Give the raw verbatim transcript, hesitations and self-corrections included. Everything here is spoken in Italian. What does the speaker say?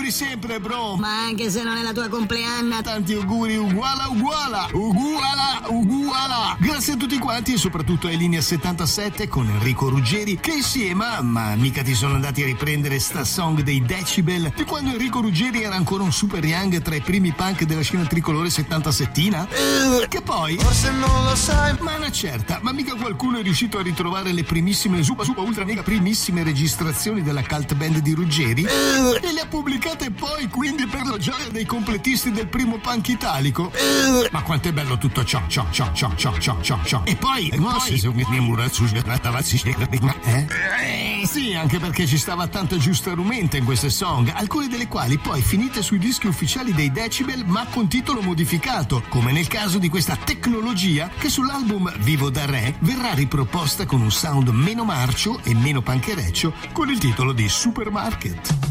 auguri sempre, bro. Ma anche se non è la tua compleanna. Tanti auguri, uguala, uguala, uguala, uguala. Grazie a tutti quanti e soprattutto ai Linea settantasette con Enrico Ruggeri, che insieme, ma mica ti sono andati a riprendere sta song dei Decibel di quando Enrico Ruggeri era ancora un super young tra i primi punk della scena tricolore settantasettina? Uh, che poi, forse non lo sai, ma una certa, ma mica qualcuno è riuscito a ritrovare le primissime super super ultra mega primissime registrazioni della cult band di Ruggeri? Uh, e le ha pubblicate poi, quindi per la gioia dei completisti del primo punk italico? Uh, ma quanto è bello tutto ciò, ciò, ciò, ciò, ciò, ciò, ciò, ciò. E poi, e poi eh? Eh, sì, anche perché ci stava tanta giusta rumenta in queste song, alcune delle quali poi finite sui dischi ufficiali dei Decibel ma con titolo modificato, come nel caso di questa Tecnologia che sull'album Vivo da Re verrà riproposta con un sound meno marcio e meno panchereccio con il titolo di Supermarket.